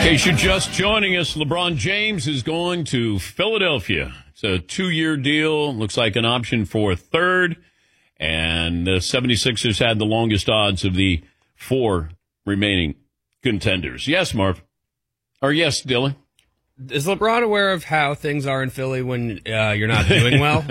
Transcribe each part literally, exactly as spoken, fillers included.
In case you're just joining us, LeBron James is going to Philadelphia. It's a two-year deal. Looks like an option for a third. And the seventy-sixers had the longest odds of the four remaining contenders. Yes, Marv. Or yes, Dylan. Is LeBron aware of how things are in Philly when uh, you're not doing well?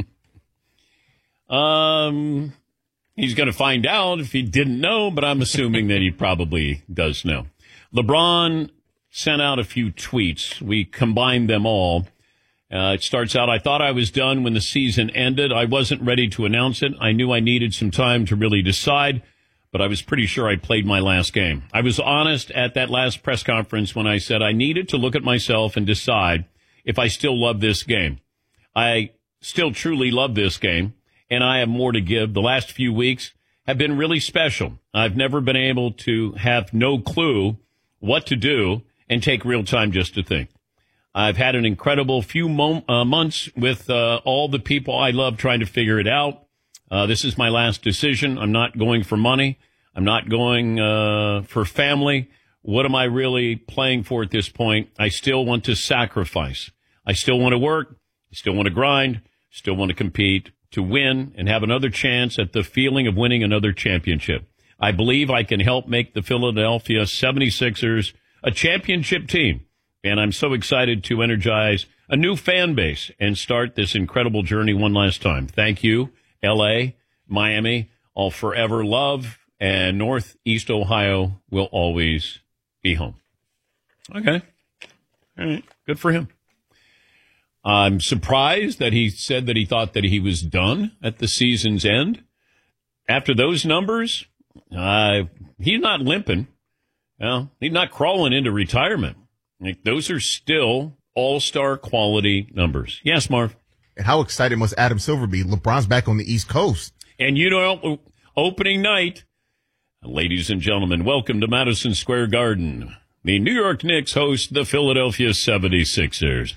um, he's going to find out if he didn't know, but I'm assuming that he probably does know. LeBron sent out a few tweets. We combined them all. Uh, it starts out, I thought I was done when the season ended. I wasn't ready to announce it. I knew I needed some time to really decide, but I was pretty sure I played my last game. I was honest at that last press conference when I said I needed to look at myself and decide if I still love this game. I still truly love this game, and I have more to give. The last few weeks have been really special. I've never been able to have no clue what to do and take real time just to think. I've had an incredible few mo- uh, months with uh, all the people I love trying to figure it out. Uh, this is my last decision. I'm not going for money. I'm not going uh, for family. What am I really playing for at this point? I still want to sacrifice. I still want to work. I still want to grind. Still want to compete to win and have another chance at the feeling of winning another championship. I believe I can help make the Philadelphia seventy-sixers a championship team. And I'm so excited to energize a new fan base and start this incredible journey one last time. Thank you, L A, Miami, all forever love, and Northeast Ohio will always be home. Okay. All right. Good for him. I'm surprised that he said that he thought that he was done at the season's end. After those numbers, uh, he's not limping. Well, he's not crawling into retirement. Like, those are still all-star quality numbers. Yes, Marv. And how excited must Adam Silver be? LeBron's back on the East Coast. And you know, opening night, ladies and gentlemen, welcome to Madison Square Garden. The New York Knicks host the Philadelphia seventy-sixers.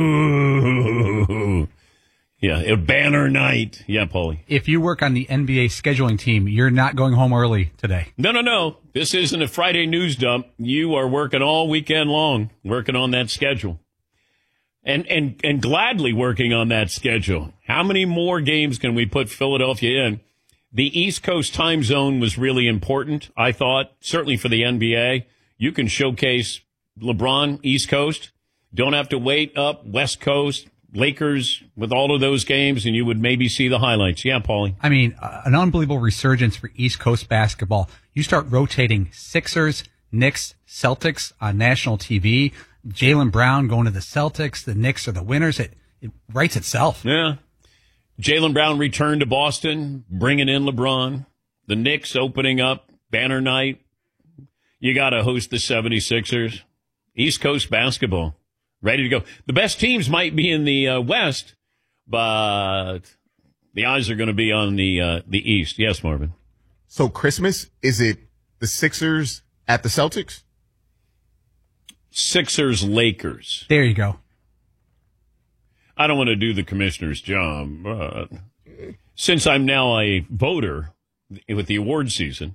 Boo! Yeah, a banner night. Yeah, Paulie. If you work on the N B A scheduling team, you're not going home early today. No, no, no. This isn't a Friday news dump. You are working all weekend long, working on that schedule. And and and gladly working on that schedule. How many more games can we put Philadelphia in? The East Coast time zone was really important, I thought, certainly for the N B A. You can showcase LeBron, East Coast. Don't have to wait up West Coast. Lakers with all of those games, and you would maybe see the highlights. Yeah, Paulie. I mean, uh, an unbelievable resurgence for East Coast basketball. You start rotating Sixers, Knicks, Celtics on national T V. Jaylen Brown going to the Celtics. The Knicks are the winners. It, it writes itself. Yeah. Jaylen Brown returned to Boston, bringing in LeBron. The Knicks opening up banner night. You got to host the seventy-sixers. East Coast basketball. Ready to go. The best teams might be in the uh, West, but the eyes are going to be on the uh, the East. Yes, Marvin. So Christmas, is it the Sixers at the Celtics? Sixers, Lakers. There you go. I don't want to do the commissioner's job, but since I'm now a voter with the award season,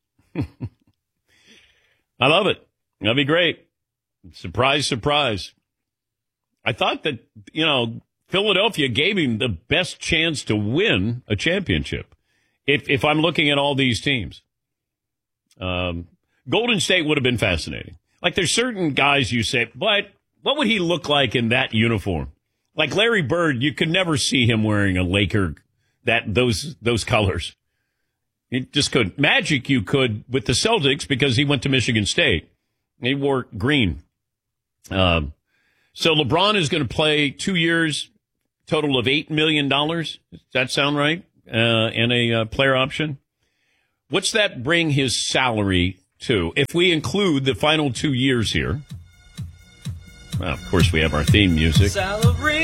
I love it. That'd be great. Surprise, surprise. I thought that, you know, Philadelphia gave him the best chance to win a championship. If if I'm looking at all these teams, um, Golden State would have been fascinating. Like, there's certain guys you say, but what would he look like in that uniform? Like Larry Bird, you could never see him wearing a Laker, that those those colors. You just couldn't. Magic, you could with the Celtics because he went to Michigan State. He wore green. Um, so LeBron is going to play two years, total of eight million dollars. Does that sound right? Uh, and a uh, player option. What's that bring his salary to? If we include the final two years here. Well, of course, we have our theme music. Salary.